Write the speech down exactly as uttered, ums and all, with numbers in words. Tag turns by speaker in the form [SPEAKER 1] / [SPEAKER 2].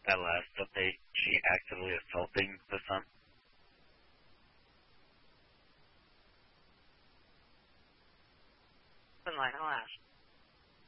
[SPEAKER 1] that last update, she actively assaulting the son?
[SPEAKER 2] One line, I'll ask.